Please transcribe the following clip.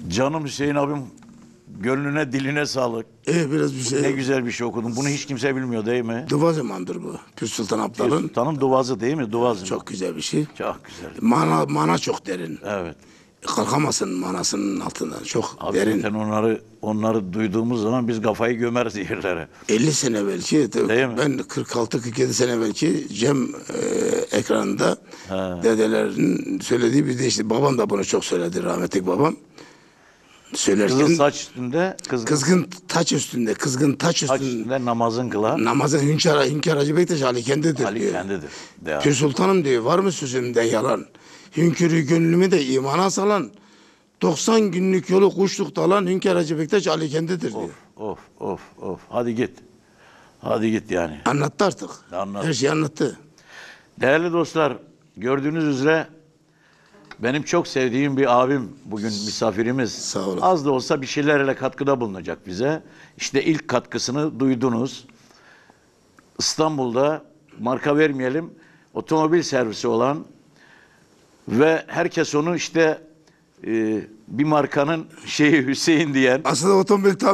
Canım Hüseyin abim, gönlüne diline sağlık. Biraz bir şey. Ne güzel bir şey okudun. Bunu hiç kimse bilmiyor değil mi? Duvazemandır bu. Pir Sultan Abdal'ın. Sultan'ın Duvazı değil mi? Duvazı. Çok güzel bir şey. Çok güzel. Mana çok derin. Evet. Kalkamazsın manasının altından. Çok Abi derin. zaten onları duyduğumuz zaman biz kafayı gömeriz yerlere. 50 sene belki. Değil mi? Ben 46-47 sene belki Cem ekranında dedelerin söylediği bir de işte babam da bunu çok söyledi, rahmetli babam. Söylerken Kızıl saç üstünde, kızgın taç üstünde, saç üstünde namazın kılan namazın Hünkar Hacı Bektaş Ali kendidir Ali diyor. kendidir. De. Pir Sultanım diyor, var mı sözümde yalan? Hünkürü gönlümü de imana salan, 90 günlük yolu kuşluk dalan Hünkar Hacı Bektaş Ali kendidir diyor. Of. Hadi git. Hadi git yani. Anlattı artık. Anlattı. Her şeyi anlattı. Değerli dostlar, gördüğünüz üzere benim çok sevdiğim bir abim bugün misafirimiz. Sağ olun. Az da olsa bir şeylerle katkıda bulunacak bize. İşte ilk katkısını duydunuz. İstanbul'da, marka vermeyelim, otomobil servisi olan ve herkes onu işte bir markanın şeyi Hüseyin diyen. Aslında otomobil